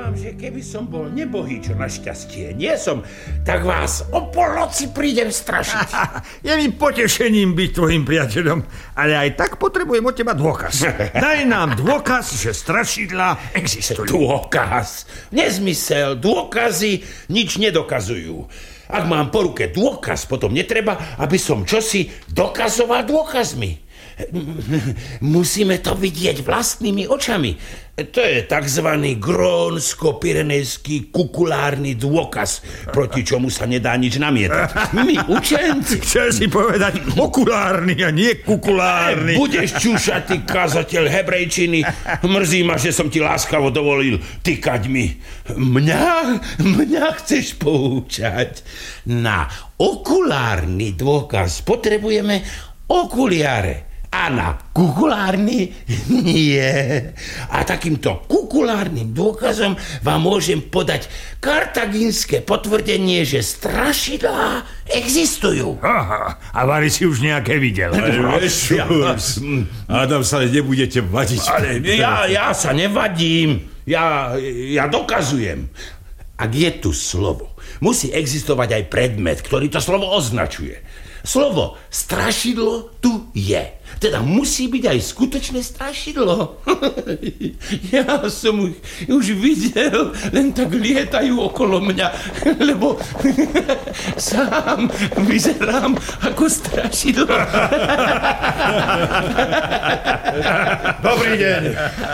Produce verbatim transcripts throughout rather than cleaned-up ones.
vám, že keby som bol nebohý, čo našťastie nie som, tak vás o polnoci prídem strašiť. Je mi potešením byť tvojim priateľom, ale aj tak potrebujem od teba dôkaz. Daj nám dôkaz, že strašidlá existujú. Dôkaz? Nezmysel. Dôkazy nič nedokazujú. Ak mám po ruke dôkaz, potom netreba, aby som čosi dokazoval dôkazmi. Musíme to vidieť vlastnými očami. To je takzvaný grónsko-pyrenejský kukulárny dôkaz, proti čomu sa nedá nič namietať. My, učenci... Chcel si povedať okulárny a nie kukulárny. Budeš čúšať, ty kazateľ hebrejčiny. Mrzí ma, že som ti láskavo dovolil tykať mi. Mňa? Mňa chceš poučať? Na okulárny dôkaz potrebujeme okuliare. A na kukulárny nie. A takýmto kukulárnym dôkazom vám môžem podať kartagínske potvrdenie, že strašidlá existujú. Aha, a Vary si už nejaké videl. Adam sa nebudete vadiť. Ale ja, ja sa nevadím. Ja, ja dokazujem. Ak je tu slovo, musí existovať aj predmet, ktorý to slovo označuje. Slovo strašidlo tu je. Teda musí byť aj skutočné strašidlo. Ja som ich už videl, len tak lietajú okolo mňa, lebo sám vyzerám ako strašidlo. Dobrý deň.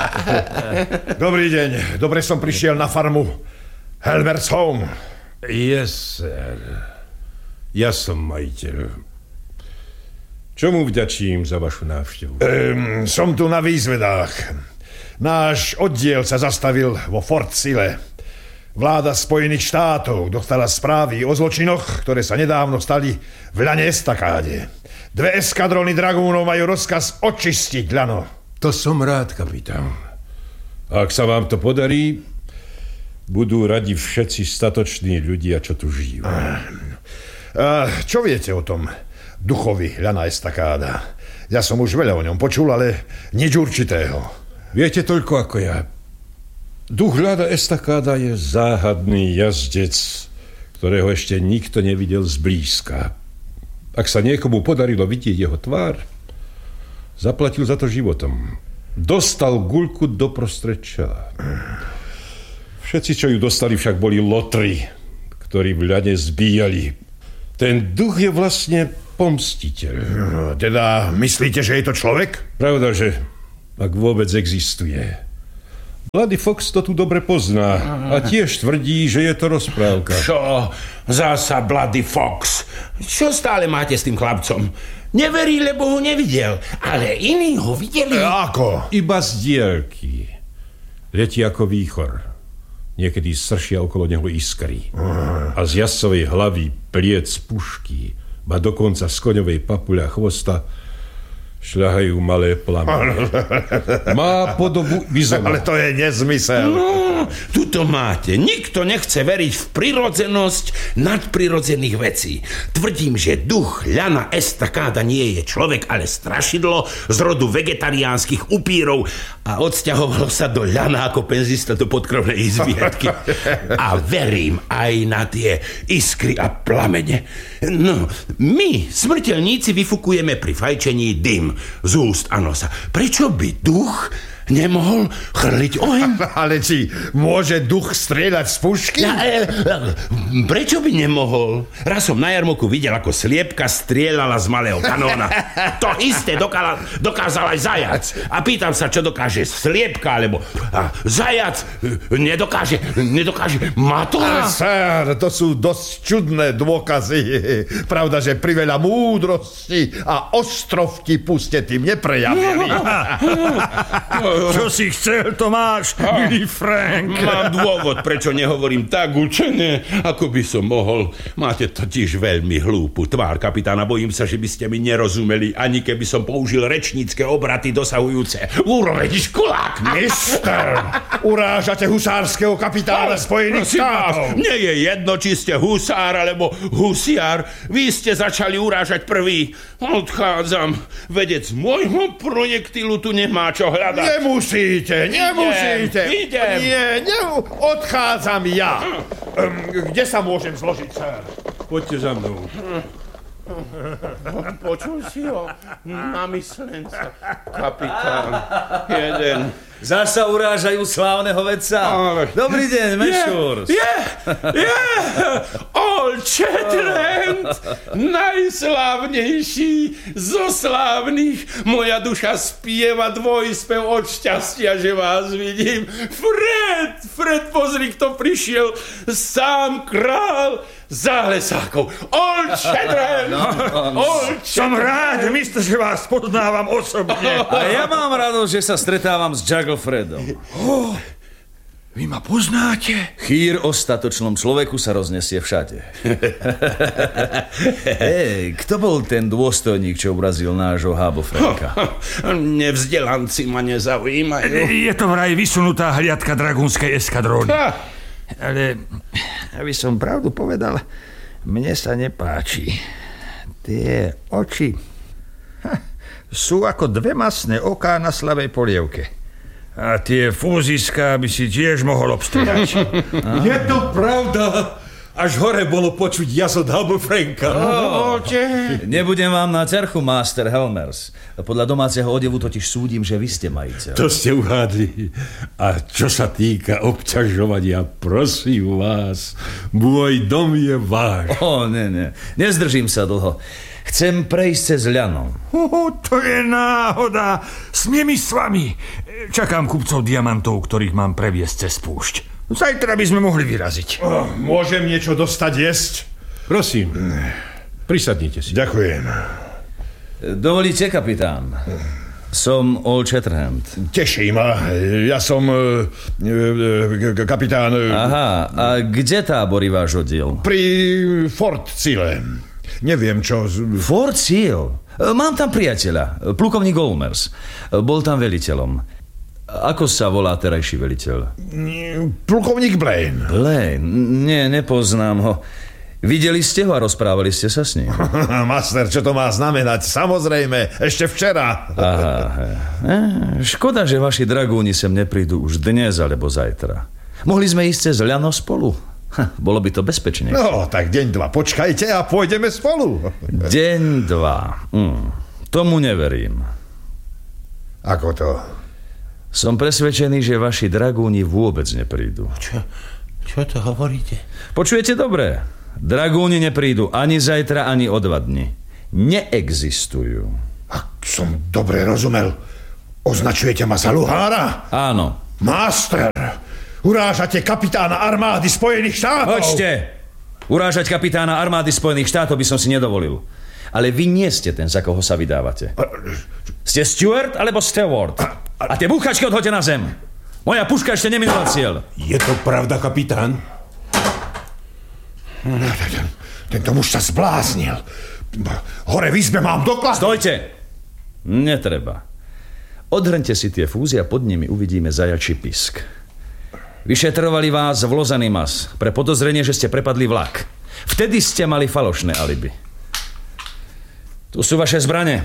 Dobrý deň. Dobre som prišiel na farmu Helmer's Home. Yes, sir. Ja som majiteľ. Čomu vďačím za vašu návštevu? Um, som tu na výzvedách. Náš oddiel sa zastavil vo Fort Sile. Vláda Spojených štátov dostala správy o zločinoch, ktoré sa nedávno stali v ľane Estakáde. Dve eskadróny dragúnov majú rozkaz očistiť ľano. To som rád, kapitán. A ak sa vám to podarí, budú radi všetci statoční ľudia, čo tu žijú. Uh, čo viete o tom duchovi ľana Estakáda? Ja som už veľa o ňom počul, ale nič určitého. Viete toľko ako ja. Duch ľana Estakáda je záhadný jazdec, ktorého ešte nikto nevidel zblízka. Ak sa niekomu podarilo vidieť jeho tvár, zaplatil za to životom. Dostal guľku doprostred čela. Všetci, čo ju dostali, však boli lotri, ktorí v ľane zbíjali. Ten duch je vlastne pomstiteľ. No, teda myslíte, že je to človek? Pravda, že ak vôbec existuje. Bloody Fox to tu dobre pozná a tiež tvrdí, že je to rozprávka. Čo? Zasa Bloody Fox. Čo stále máte s tým chlapcom? Neverí, lebo ho nevidel, ale iní ho videli. Ako? Iba z diaľky. Letí ako výchor. Niekedy sršia okolo neho iskry. A z jazdcovej hlavy pliec z pušky, ba dokonca z koňovej papule a chvosta šľahajú malé plamene. Má podobu bizona. Ale to je nezmysel. No, tuto máte. Nikto nechce veriť v prirodzenosť nadprirodzených vecí. Tvrdím, že duch ľana Estakáda nie je človek, ale strašidlo z rodu vegetariánskych upírov a odsťahovalo sa do ľana ako penzista do podkrovnej izbietky. A verím aj na tie iskry a plamene. No, my, smrteľníci, vyfukujeme pri fajčení dym z úst a nosa. Prečo by duch nemohol chrliť oheň? Ale či môže duch strieľať z pušky? Ja, e, prečo by nemohol? Raz som na jarmoku videl, ako sliepka strieľala z malého kanóna. To isté dokala, dokázal aj zajac. A pýtam sa, čo dokáže sliepka, alebo a, zajac nedokáže, nedokáže matola. Sir, to sú dosť čudné dôkazy. Pravda, že priveľa múdrosti a ostrov ti puste tým neprejavili. Čo si chcel, Tomáš, milý Frank? Mám dôvod, prečo nehovorím tak učene, ako by som mohol. Máte totiž veľmi hlúpu tvár, kapitána. Bojím sa, že by ste mi nerozumeli, ani keby som použil rečnícke obraty dosahujúce úroveň školák. Mister, urážate husárskeho kapitána Spojených štátov. Nie je jedno, či ste husár alebo husiár. Vy ste začali urážať prvý. Odchádzam. Vedec môjho projektilu tu nemá čo hľadať. Nemusíte, nemusíte. Idem, idem. Nie, ne, odchádzam ja. Um, kde sa môžem zložiť, sir? Poďte za mnou. Počul si ho? Namyslen sa, kapitán. Jeden. Zasa urážajú slávneho vedca. Dobrý deň, Mešúr. Je, je, Old Shatterhand, najslávnejší zo slávnych. Moja duša spieva dvojspev od šťastia, že vás vidím. Fred, Fred, pozri, kto prišiel. Sám král zálesákov. Old Shatterhand. Old Som rád, mister, že vás poznávam osobne. A ja mám radosť, že sa stretávam s Jugglefredom. Oh, vy ma poznáte? Chýr o statočnom človeku sa roznesie všade. Hej, kto bol ten dôstojník, čo urazil nášho Hábo Franka? Nevzdelanci ma nezaujímajú. Je to vraj vysunutá hliadka dragúnskej eskadróny. Ale, aby som pravdu povedal, mne sa nepáči. Tie oči ha, sú ako dve masné oká na slavej polievke. A tie fúziská by si tiež mohol obstrihať. Je to pravda. Až hore bolo počuť jazot Hábo Franka. Nebudem vám na cerchu, Master Helmers. Podľa domáceho odevu totiž súdim, že vy ste majiteľ. To ste uhádli. A čo sa týka obťažovania, prosím vás, môj dom je váš. Ó, ne, ne. Nezdržím sa dlho. Chcem prejsť cez ľano. Oh, to je náhoda. Smiem ísť s vami. Čakám kupcov diamantov, ktorých mám previesť cez púšť. Zajtra by sme mohli vyraziť. Oh, môžem niečo dostať jesť? Prosím, prisadnite si. Ďakujem. Dovolíte, kapitán? Som Old Shatterhand. Teší ma. Ja som uh, uh, kapitán... Uh, Aha, a kde táborí váš oddiel? Pri Fort Cile. Neviem, čo... Fort Seal? Mám tam priateľa, plukovník Olmers. Bol tam veliteľom. Ako sa volá terajší veliteľ? Plukovník Blaine. Blaine? Nie, nepoznám ho. Videli ste ho a rozprávali ste sa s ním? Master, čo to má znamenať? Samozrejme, ešte včera. Aha, eh, škoda, že vaši dragúni sem neprídu už dnes alebo zajtra. Mohli sme ísť cez ľano spolu. Ha, bolo by to bezpečnejšie. No, tak deň, dva počkajte a pôjdeme spolu. Deň, dva. Mm, tomu neverím. Ako to? Som presvedčený, že vaši dragúni vôbec neprídu. Čo, čo to hovoríte? Počujete dobre? Dragúni neprídu ani zajtra, ani o dva dni. Neexistujú. Ak som dobre rozumel, označujete ma za luhára? Áno. Master, urážate kapitána armády Spojených štátov. Počte! Urážať kapitána armády Spojených štátov by som si nedovolil. Ale vy nie ste ten, za koho sa vydávate. Ste Stewart alebo Stewart? A tie búchačky odhoďte na zem. Moja puška ešte neminula cieľ. Je to pravda, kapitán? Tento muž sa zbláznil. Hore v izbe mám doklad. Stojte! Netreba. Odhrňte si tie fúzy a pod nimi uvidíme zajačí pisk. Vyšetrovali vás vlozaný mas pre podozrenie, že ste prepadli vlak. Vtedy ste mali falošné alibi. Tu sú vaše zbrane.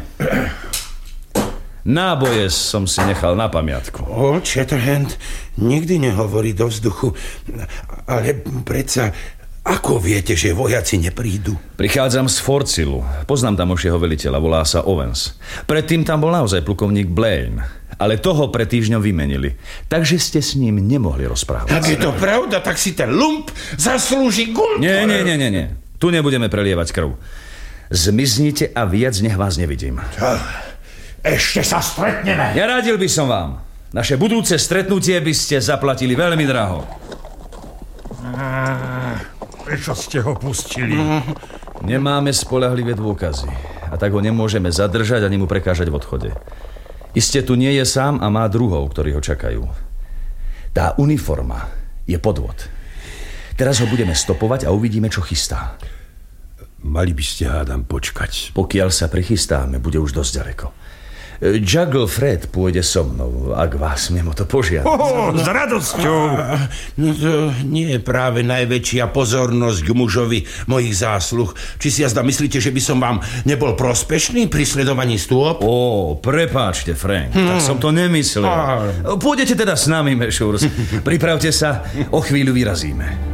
Náboje som si nechal na pamiatku. Old Shatterhand nikdy nehovorí do vzduchu, ale predsa, ako viete, že vojaci neprídu? Prichádzam z Forcilu. Poznám tamošieho veliteľa, volá sa Owens. Predtým tam bol naozaj plukovník Blaine, ale toho pred týždňom vymenili. Takže ste s ním nemohli rozprávať. Tak je to pravda, tak si ten lump zaslúži gulp. Nie, nie, nie, nie, nie. Tu nebudeme prelievať krv. Zmiznite a viac nech vás nevidím. Ešte sa stretneme. Neradil by som vám. Naše budúce stretnutie by ste zaplatili veľmi draho. Prečo ste ho pustili? Nemáme spoľahlivé dôkazy. A tak ho nemôžeme zadržať ani mu prekážať v odchode. Iste tu nie je sám a má druhov, ktorí ho čakajú. Tá uniforma je podvod. Teraz ho budeme stopovať a uvidíme, čo chystá. Mali by ste, hádam, počkať. Pokiaľ sa prichystáme, bude už dosť ďaleko. Juggle Fred pôjde so mnou, ak vás smiem o to požiadať. Oh, s radosťou. No to nie je práve najväčšia pozornosť k mužovi mojich zásluh. Či si jazda myslíte, že by som vám nebol prospešný pri sledovaní stôp? Ó, prepáčte, Frank, hmm. tak som to nemyslel. Ah. Pôjdete teda s nami, Mešurs. Pripravte sa, o chvíľu vyrazíme.